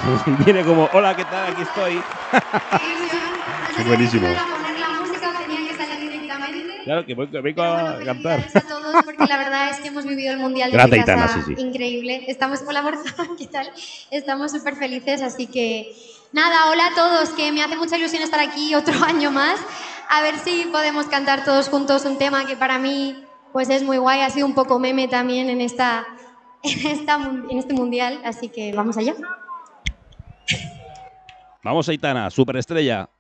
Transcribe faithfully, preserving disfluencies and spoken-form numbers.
Viene como, hola, ¿qué tal? Aquí estoy. Es buenísimo. Claro, que vengo, vengo a cantar. A todos, porque la verdad es que hemos vivido el Mundial de Gran Risas Aitana, sí, sí. increíble. Estamos con la Borja, ¿qué tal? Estamos súper felices, así que nada, hola a todos, que me hace mucha ilusión estar aquí otro año más. A ver si podemos cantar todos juntos un tema que para mí pues es muy guay, ha sido un poco meme también en, esta, en, esta, en este Mundial, así que vamos allá. Vamos, Aitana, superestrella.